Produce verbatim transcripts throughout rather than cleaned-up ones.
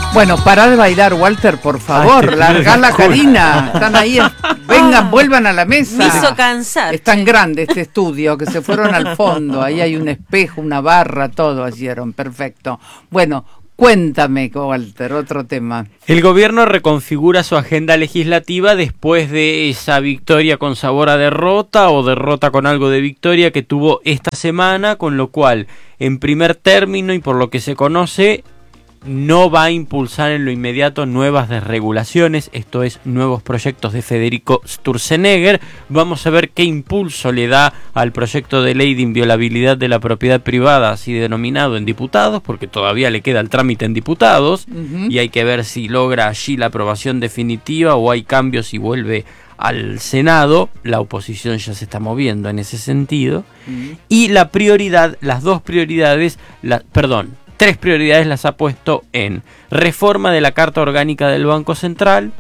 Bueno, pará de bailar, Walter, por favor. Largá la Karina. Están ahí. Vengan, vuelvan a la mesa. Me hizo cansar. Es tan grande este estudio que se fueron al fondo. Ahí hay un espejo, una barra, todo hicieron. Perfecto. Bueno, cuéntame, Walter, otro tema. El gobierno reconfigura su agenda legislativa después de esa victoria con sabor a derrota o derrota con algo de victoria que tuvo esta semana, con lo cual, en primer término y por lo que se conoce, no va a impulsar en lo inmediato nuevas desregulaciones, esto es, nuevos proyectos de Federico Sturzenegger. Vamos a ver qué impulso le da al proyecto de ley de inviolabilidad de la propiedad privada, así denominado, en diputados, porque todavía le queda el trámite en diputados, uh-huh. y hay que ver si logra allí la aprobación definitiva o hay cambios y vuelve al Senado. La oposición ya se está moviendo en ese sentido. Uh-huh. Y la prioridad, las dos prioridades, la, perdón, Tres prioridades las ha puesto en reforma de la Carta Orgánica del Banco Central,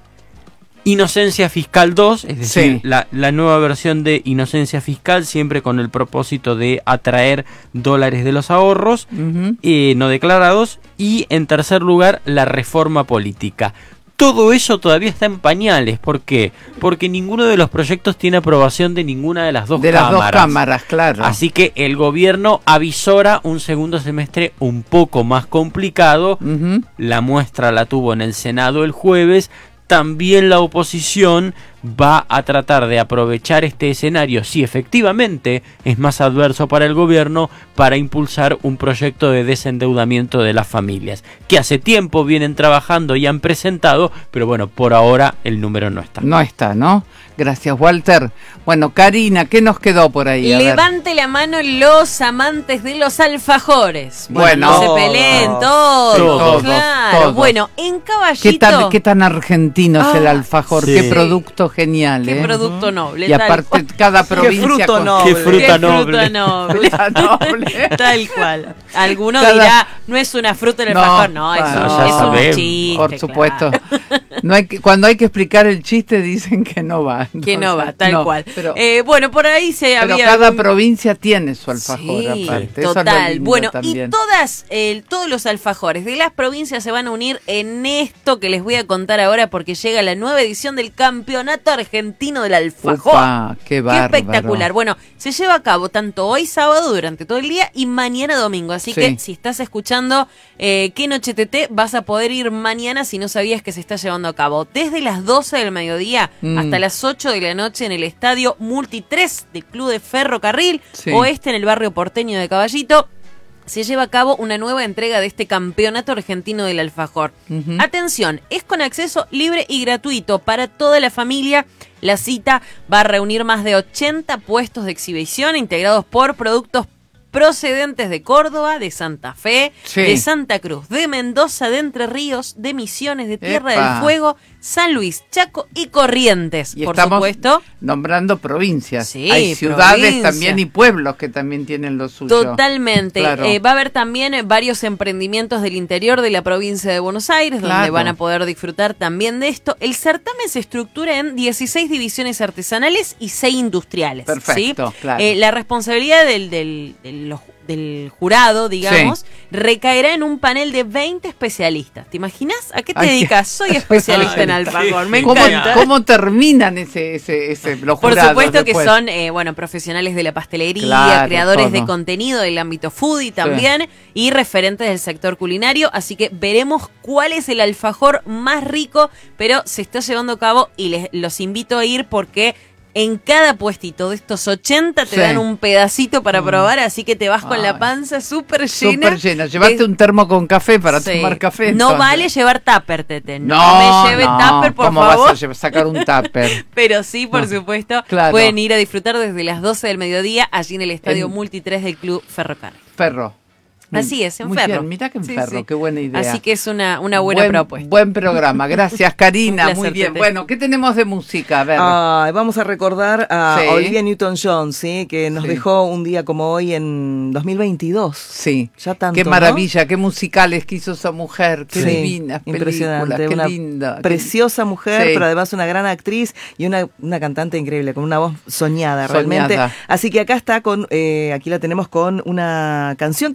Inocencia Fiscal dos, es decir, sí. la, la nueva versión de Inocencia Fiscal, siempre con el propósito de atraer dólares de los ahorros, uh-huh. eh, no declarados, y en tercer lugar, la reforma política. Todo eso todavía está en pañales. ¿Por qué? Porque ninguno de los proyectos tiene aprobación de ninguna de las dos de cámaras. De las dos cámaras, claro. Así que el gobierno avisora un segundo semestre un poco más complicado. Uh-huh. La muestra la tuvo en el Senado el jueves. También la oposición va a tratar de aprovechar este escenario, si efectivamente es más adverso para el gobierno, para impulsar un proyecto de desendeudamiento de las familias, que hace tiempo vienen trabajando y han presentado, pero bueno, por ahora el número no está. No está, ¿no? Gracias, Walter. Bueno, Karina, ¿qué nos quedó por ahí? A Levante ver. la mano los amantes de los alfajores. Bueno, no se peleen, no, todos, todos, claro. todos. Bueno, en Caballito... ¿Qué tan, qué tan argentino ah, es el alfajor? Sí. Qué producto genial, Qué ¿eh? producto noble. Y aparte cual. cada provincia... Qué fruto con... noble. Qué fruta Qué noble. Fruta noble. Fruta noble. Tal cual. Alguno cada... dirá, no es una fruta el alfajor, no, no, es, no, un, es un chiste. Por supuesto. Claro. No hay que, cuando hay que explicar el chiste dicen que no va. Que no, no va, tal no, cual. Pero, eh, bueno, por ahí se pero había... cada algún... provincia tiene su alfajor, sí, aparte. Total. Eso es lo lindo bueno, también. y todas, eh, todos los alfajores de las provincias se van a unir en esto que les voy a contar ahora, porque llega la nueva edición del Campeonato Argentino del Alfajor. Upa, qué bárbaro. Qué espectacular. Bueno, se lleva a cabo tanto hoy sábado durante todo el día y mañana domingo. Así sí. que si estás escuchando eh, Qué Noche T T, vas a poder ir mañana si no sabías que se está llevando a cabo. Desde las doce del mediodía mm. hasta las ocho de la noche en el estadio Multi tres del Club de Ferrocarril sí. Oeste en el barrio porteño de Caballito. Se lleva a cabo una nueva entrega de este Campeonato Argentino del Alfajor. Uh-huh. Atención, es con acceso libre y gratuito para toda la familia. La cita va a reunir más de ochenta puestos de exhibición integrados por productos procedentes de Córdoba, de Santa Fe, sí. de Santa Cruz, de Mendoza, de Entre Ríos, de Misiones, de Tierra Epa. del Fuego, San Luis, Chaco y Corrientes, y por estamos supuesto. Nombrando provincias. Sí, hay ciudades provincia. también y pueblos que también tienen lo suyo. Totalmente. Claro. Eh, va a haber también eh, varios emprendimientos del interior de la provincia de Buenos Aires, claro. donde van a poder disfrutar también de esto. El certamen se estructura en dieciséis divisiones artesanales y seis industriales. Perfecto, ¿sí? claro. Eh, la responsabilidad del, del, del los del jurado, digamos, sí. recaerá en un panel de veinte especialistas. ¿Te imaginas? ¿A qué te Ay, dedicas? Soy especialista en alfajor, me ¿Cómo, encanta. ¿Cómo terminan ese, ese, ese los Por jurados supuesto después? que son, eh, bueno, profesionales de la pastelería, claro, creadores todo. de contenido del ámbito foodie también, sí. y referentes del sector culinario, así que veremos cuál es el alfajor más rico, pero se está llevando a cabo y les, los invito a ir porque en cada puestito de estos ochenta te sí. dan un pedacito para mm. probar, así que te vas con Ay. la panza súper llena. Súper llena. Llevaste de... un termo con café para sí. tomar café. No entonces. vale llevar tupper, Tete. No, no me lleve no. tupper, por ¿Cómo favor. vas a sacar un tupper? Pero sí, por no. supuesto, claro. pueden ir a disfrutar desde las doce del mediodía allí en el estadio en... Multi tres del Club Ferrocarril. Ferro. Así es, en Muy Ferro. Bien, mira que en sí, Ferro, sí. qué buena idea. Así que es una, una buena buen, propuesta. Buen programa, gracias Karina, placer, muy bien. Tete. Bueno, ¿qué tenemos de música? A ver. Ah, vamos a recordar a sí. Olivia Newton-John, ¿sí? que nos sí. dejó un día como hoy en dos mil veintidós. Sí, ya tanto, qué maravilla, ¿no? Qué musicales que hizo esa mujer, qué sí. divina, impresionante, qué una linda. Preciosa mujer, sí. pero además una gran actriz y una, una cantante increíble, con una voz soñada, soñada. realmente. Así que acá está con, eh, aquí la tenemos con una canción que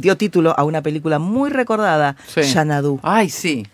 dio título a una película muy recordada, Sí. Xanadu. Ay, sí.